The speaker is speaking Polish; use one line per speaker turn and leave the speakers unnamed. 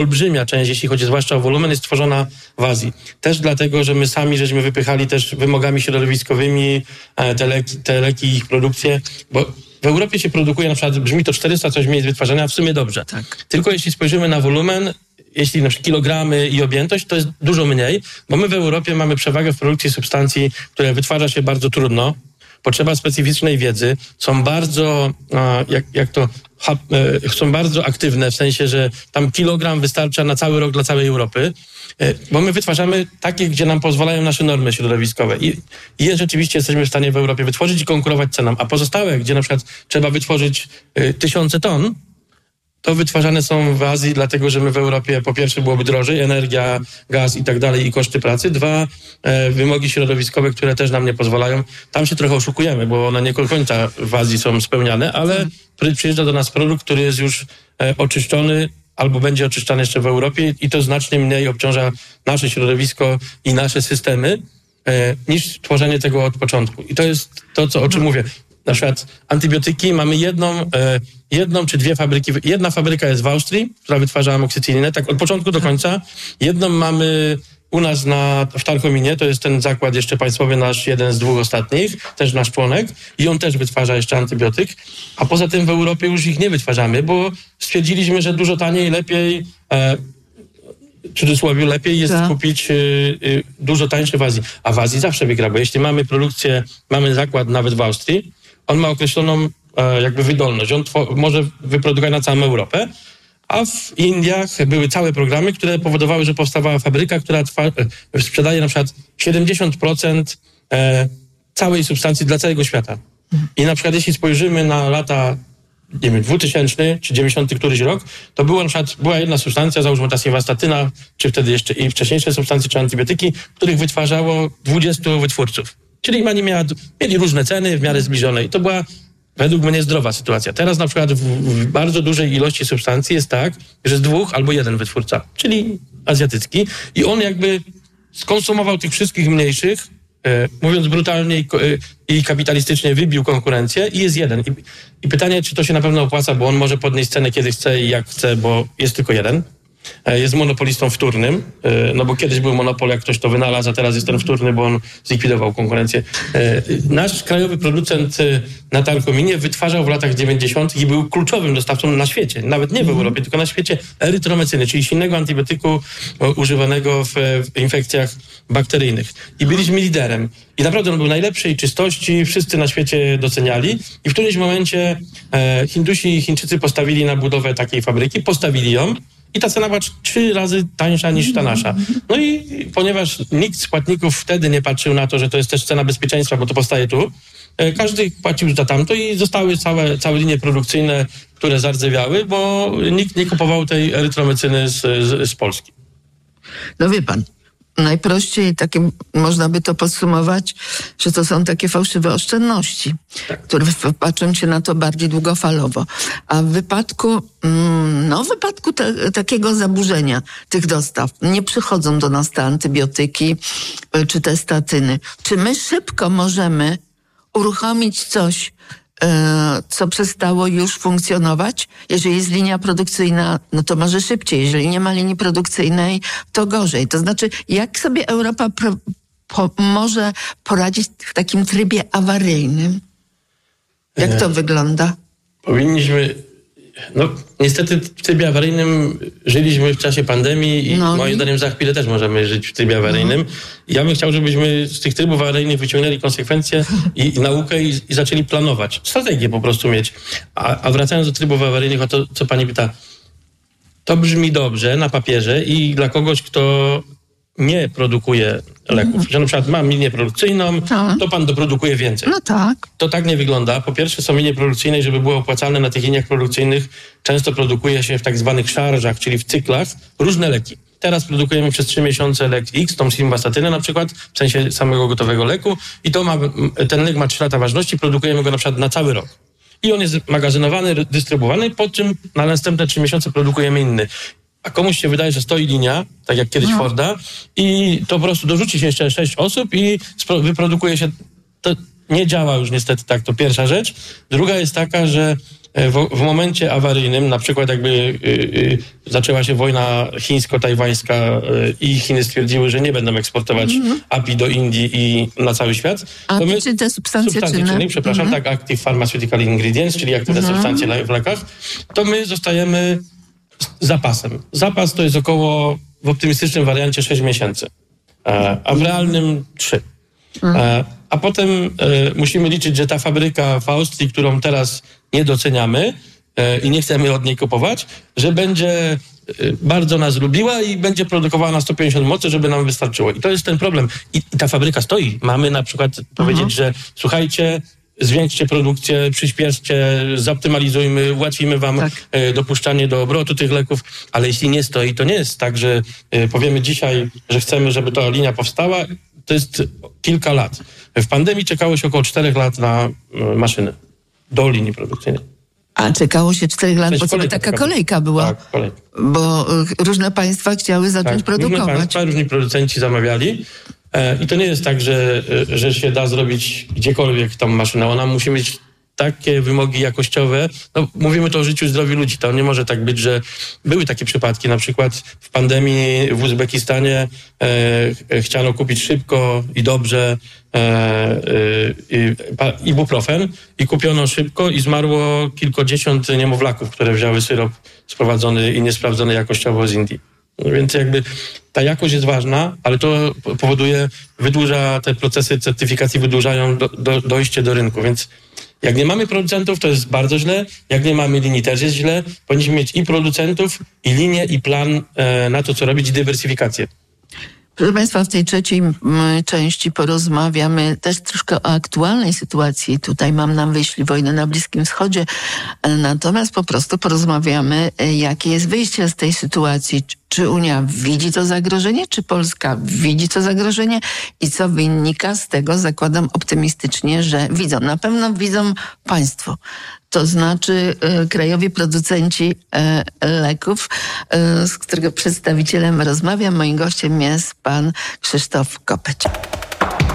olbrzymia część, jeśli chodzi zwłaszcza o wolumen, jest tworzona w Azji. Też dlatego, że my sami żeśmy wypychali też wymogami środowiskowymi te leki i ich produkcję, bo w Europie się produkuje na przykład, brzmi to 400 coś miejsc wytwarzania, w sumie dobrze.
Tak.
Tylko jeśli spojrzymy na wolumen, jeśli na przykład kilogramy i objętość, to jest dużo mniej, bo my w Europie mamy przewagę w produkcji substancji, które wytwarza się bardzo trudno. Potrzeba specyficznej wiedzy, są bardzo, są bardzo aktywne, w sensie, że tam kilogram wystarcza na cały rok dla całej Europy, bo my wytwarzamy takie, gdzie nam pozwalają nasze normy środowiskowe i je rzeczywiście jesteśmy w stanie w Europie wytworzyć i konkurować ceną, a pozostałe, gdzie na przykład trzeba wytworzyć 1000 ton, to wytwarzane są w Azji, dlatego że my w Europie po pierwsze byłoby drożej, energia, gaz i tak dalej i koszty pracy. 2, wymogi środowiskowe, które też nam nie pozwalają. Tam się trochę oszukujemy, bo one nie do końca w Azji są spełniane, ale przyjeżdża do nas produkt, który jest już oczyszczony albo będzie oczyszczany jeszcze w Europie i to znacznie mniej obciąża nasze środowisko i nasze systemy niż tworzenie tego od początku. I to jest to, o czym mówię. Na przykład antybiotyki, mamy jedną czy dwie fabryki. Jedna fabryka jest w Austrii, która wytwarza amoksycylinę, tak od początku do końca. Jedną mamy u nas w Tarchominie, to jest ten zakład jeszcze państwowy nasz, jeden z 2 ostatnich, też nasz członek i on też wytwarza jeszcze antybiotyk. A poza tym w Europie już ich nie wytwarzamy, bo stwierdziliśmy, że dużo taniej, lepiej, w cudzysłowie lepiej jest kupić dużo tańsze w Azji. A w Azji zawsze wygra, bo jeśli mamy produkcję, mamy zakład nawet w Austrii, on ma określoną jakby wydolność. On może wyprodukować na całą Europę, a w Indiach były całe programy, które powodowały, że powstawała fabryka, która sprzedaje na przykład 70% całej substancji dla całego świata. I na przykład jeśli spojrzymy na lata 2000 czy 90 któryś rok, to była jedna substancja, załóżmy ta simvastatyna, czy wtedy jeszcze i wcześniejsze substancje, czy antybiotyki, których wytwarzało 20 wytwórców. Czyli oni mieli różne ceny w miarę zbliżone i to była według mnie zdrowa sytuacja. Teraz na przykład w bardzo dużej ilości substancji jest tak, że jest 2 albo 1 wytwórca, czyli azjatycki i on jakby skonsumował tych wszystkich mniejszych, mówiąc brutalnie i kapitalistycznie, wybił konkurencję i jest 1. I pytanie, czy to się na pewno opłaca, bo on może podnieść cenę kiedy chce i jak chce, bo jest tylko 1. Jest monopolistą wtórnym, no bo kiedyś był monopol, jak ktoś to wynalazł, a teraz jest ten wtórny, bo on zlikwidował konkurencję. Nasz krajowy producent na Tarchominie wytwarzał w latach 90. i był kluczowym dostawcą na świecie, nawet nie w Europie, tylko na świecie erytromycyny, czyli silnego antybiotyku używanego w infekcjach bakteryjnych. I byliśmy liderem. I naprawdę on był najlepszej czystości, wszyscy na świecie doceniali i w którymś momencie Hindusi i Chińczycy postawili na budowę takiej fabryki, postawili ją, i ta cena była 3 razy tańsza niż ta nasza. No i ponieważ nikt z płatników wtedy nie patrzył na to, że to jest też cena bezpieczeństwa, bo to powstaje tu, każdy płacił za tamto i zostały całe linie produkcyjne, które zardzewiały, bo nikt nie kupował tej erytromycyny z Polski.
No wie pan, najprościej takie można by to podsumować, że to są takie fałszywe oszczędności, które patrzą się na to bardziej długofalowo. A w wypadku takiego zaburzenia tych dostaw nie przychodzą do nas te antybiotyki czy te statyny. Czy my szybko możemy uruchomić coś, co przestało już funkcjonować? Jeżeli jest linia produkcyjna, no to może szybciej. Jeżeli nie ma linii produkcyjnej, to gorzej. To znaczy, jak sobie Europa może poradzić w takim trybie awaryjnym? Jak to wygląda?
Powinniśmy... No, niestety w trybie awaryjnym żyliśmy w czasie pandemii i moim zdaniem za chwilę też możemy żyć w trybie awaryjnym. Ja bym chciał, żebyśmy z tych trybów awaryjnych wyciągnęli konsekwencje i naukę i zaczęli planować. Strategię po prostu mieć. A wracając do trybów awaryjnych, o to, co pani pyta, to brzmi dobrze na papierze i dla kogoś, kto nie produkuje leków. Że na przykład mam linię produkcyjną, to pan doprodukuje więcej.
No tak.
To tak nie wygląda. Po pierwsze są linie produkcyjne i żeby było opłacalne na tych liniach produkcyjnych, często produkuje się w tak zwanych szarżach, czyli w cyklach, różne leki. Teraz produkujemy przez 3 miesiące lek X, tą simvastatynę na przykład, w sensie samego gotowego leku i ten lek ma 3 lata ważności, produkujemy go na przykład na cały rok. I on jest magazynowany, dystrybuowany, po czym na następne 3 miesiące produkujemy inny. A komuś się wydaje, że stoi linia, tak jak kiedyś Forda, i to po prostu dorzuci się jeszcze 6 osób i wyprodukuje się... To nie działa już niestety tak, to pierwsza rzecz. Druga jest taka, że w momencie awaryjnym, na przykład jakby zaczęła się wojna chińsko-tajwańska i Chiny stwierdziły, że nie będą eksportować API do Indii i na cały świat.
API, czy te substancje czynne?
Przepraszam, tak, Active Pharmaceutical Ingredients, czyli aktywne substancje w lekach, to my zostajemy zapasem. Zapas to jest około, w optymistycznym wariancie, 6 miesięcy, a w realnym 3. A potem musimy liczyć, że ta fabryka w Austrii, którą teraz nie doceniamy i nie chcemy od niej kupować, że będzie bardzo nas lubiła i będzie produkowała na 150 mocy, żeby nam wystarczyło. I to jest ten problem. I ta fabryka stoi. Mamy na przykład powiedzieć, że słuchajcie, zwiększcie produkcję, przyspieszcie, zoptymalizujmy, ułatwimy wam dopuszczanie do obrotu tych leków, ale jeśli nie stoi, to nie jest tak, że powiemy dzisiaj, że chcemy, żeby ta linia powstała. To jest kilka lat. W pandemii czekało się około 4 lat na maszyny do linii produkcyjnej.
A czekało się 4 lat, bo sobie taka kolejka była.
Tak, kolejka.
Bo różne państwa chciały zacząć produkować.
Różne państwa, różni producenci zamawiali. I to nie jest tak, że się da zrobić gdziekolwiek tą maszynę. Ona musi mieć takie wymogi jakościowe. No, mówimy to o życiu i zdrowiu ludzi. To nie może tak być, że były takie przypadki. Na przykład w pandemii w Uzbekistanie chciano kupić szybko i dobrze ibuprofen i kupiono szybko i zmarło kilkadziesiąt niemowlaków, które wzięły syrop sprowadzony i niesprawdzony jakościowo z Indii. No więc jakby ta jakość jest ważna, ale to powoduje, wydłuża te procesy certyfikacji, wydłużają dojście do rynku, więc jak nie mamy producentów, to jest bardzo źle. Jak nie mamy linii, też jest źle. Powinniśmy mieć i producentów, i linię, i plan na to, co robić, i dywersyfikację.
Proszę Państwa, w tej trzeciej części porozmawiamy też troszkę o aktualnej sytuacji. Tutaj mam na myśli wojnę na Bliskim Wschodzie. Natomiast po prostu porozmawiamy, jakie jest wyjście z tej sytuacji. Czy Unia widzi to zagrożenie, czy Polska widzi to zagrożenie i co wynika z tego, zakładam optymistycznie, że widzą. Na pewno widzą państwo. To znaczy krajowi producenci leków, z którego przedstawicielem rozmawiam. Moim gościem jest pan Krzysztof Kopeć.